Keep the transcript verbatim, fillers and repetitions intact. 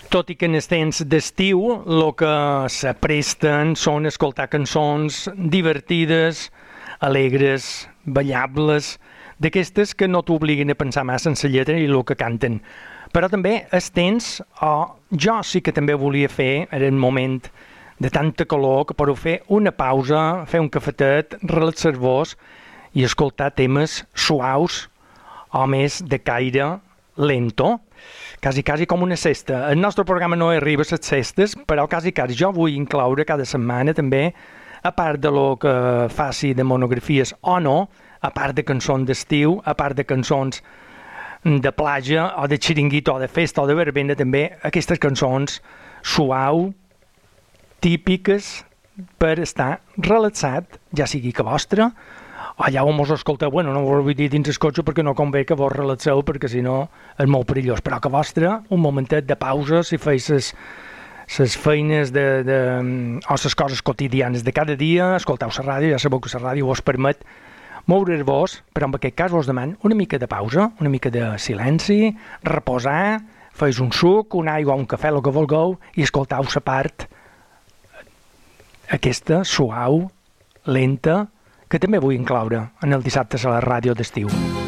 Tot i que en els temps d'estiu el que s'apresten són escoltar cançons divertides, alegres, ballables, d'aquestes que no t'obliguen a pensar massa en la lletra i el que canten. Però també els temps, oh, jo sí que també volia fer, en un moment de tanta calor, que podeu fer una pausa, fer un cafetet, relaxar-vos i escoltar temes suaus o més de caire lento, quasi, quasi com una cesta. El nostre programa no arriba a les cestes, però quasi, quasi. Jo vull incloure cada setmana també, a part de lo que faci de monografies o no, a part de cançons d'estiu, a part de cançons de platja o de xiringuito o de festa o de verbena, també aquestes cançons suau, típiques per estar relaxat, ja sigui que vostra, o allà on mos escolteu, bueno, no vos vull dir dins el cotxe perquè no convé que vos relaxeu, perquè si no és molt perillós, però que vostre, un momentet de pausa, si feis les, les feines de, de, o les coses quotidianes de cada dia, escolteu la ràdio, ja sabeu que la ràdio vos permet moure's-vos, però en aquest cas vos deman una mica de pausa, una mica de silenci, reposar, feis un suc, una aigua, un cafè, el que vulgueu, i escolteu la part aquesta, suau, lenta, que també vull incloure en el dissabte a la ràdio d'estiu.